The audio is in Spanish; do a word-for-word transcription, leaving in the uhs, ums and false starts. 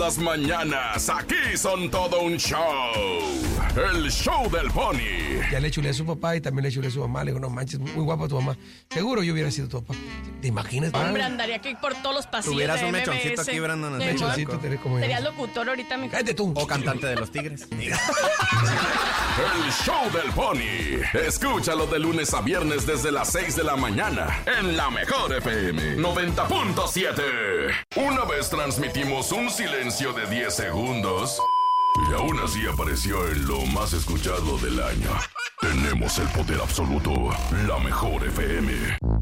Las mañanas, aquí son todo un show. El show del Pony. Ya le chulé a su papá y también le chulé a su mamá. Le digo, no manches, muy guapa tu mamá. Seguro yo hubiera sido tu papá. ¿Te imaginas? Hombre, andaría aquí por todos los pasillos. Tuvieras de un M M S. mechoncito aquí, Brandon. Un mechoncito, te como Serías locutor ahorita, mi Cállate tú. O cantante de los Tigres. El show del Pony. Escúchalo de lunes a viernes desde las seis de la mañana en la mejor F M noventa punto siete. Una vez transmitimos un silencio de diez segundos y aún así apareció en lo más escuchado del año. Tenemos el poder absoluto, la mejor F M.